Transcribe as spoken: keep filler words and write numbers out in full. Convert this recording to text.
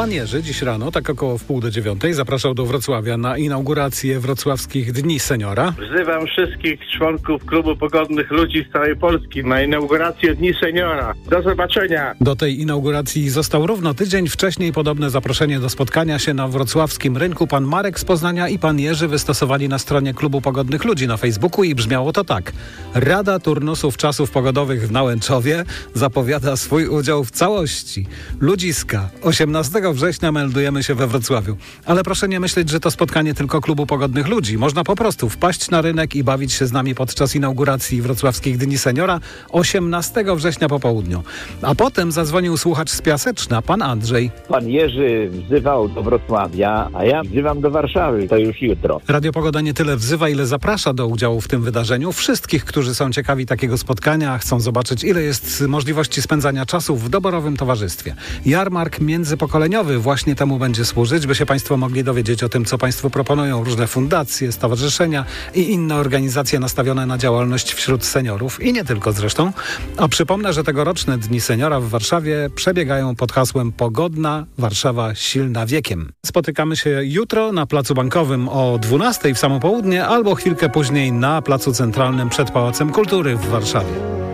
Pan Jerzy dziś rano, tak około wpół do dziewiątej, zapraszał do Wrocławia na inaugurację wrocławskich Dni Seniora. Wzywam wszystkich członków Klubu Pogodnych Ludzi z całej Polski na inaugurację Dni Seniora. Do zobaczenia! Do tej inauguracji został równo tydzień wcześniej. Podobne zaproszenie do spotkania się na wrocławskim rynku pan Marek z Poznania i pan Jerzy wystosowali na stronie Klubu Pogodnych Ludzi na Facebooku i brzmiało to tak. Rada Turnusów Czasów Pogodowych w Nałęczowie zapowiada swój udział w całości. Ludziska. osiemnastego września meldujemy się we Wrocławiu. Ale proszę nie myśleć, że to spotkanie tylko Klubu Pogodnych Ludzi. Można po prostu wpaść na rynek i bawić się z nami podczas inauguracji Wrocławskich Dni Seniora osiemnastego września po południu. A potem zadzwonił słuchacz z Piaseczna, pan Andrzej. Pan Jerzy wzywał do Wrocławia, a ja wzywam do Warszawy. To już jutro. Radio Pogoda nie tyle wzywa, ile zaprasza do udziału w tym wydarzeniu wszystkich, którzy są ciekawi takiego spotkania, chcą zobaczyć, ile jest możliwości spędzania czasu w doborowym towarzystwie. Jarmark międzypokoleniowy właśnie temu będzie służyć, by się Państwo mogli dowiedzieć o tym, co Państwu proponują różne fundacje, stowarzyszenia i inne organizacje nastawione na działalność wśród seniorów i nie tylko zresztą. A przypomnę, że tegoroczne Dni Seniora w Warszawie przebiegają pod hasłem Pogodna Warszawa silna wiekiem. Spotykamy się jutro na Placu Bankowym o dwunastej w samo południe albo chwilkę później na Placu Centralnym przed Pałacem Kultury w Warszawie.